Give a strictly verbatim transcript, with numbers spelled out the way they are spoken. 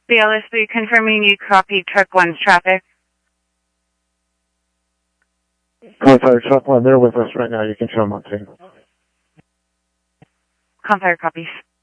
B L S three confirming you copy truck one's traffic. Confire truck one, they're with us right now. You can show them on scene. Confire copies.